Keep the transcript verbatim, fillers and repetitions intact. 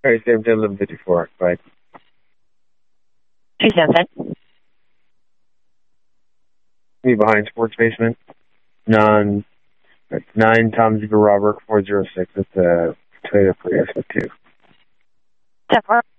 All right, Sam, eleven fifty-four. Right. Two Sunset. Me behind Sports Basement. Non. That's nine Tom Zebra Robert four zero six. That's a Toyota Prius with two. Step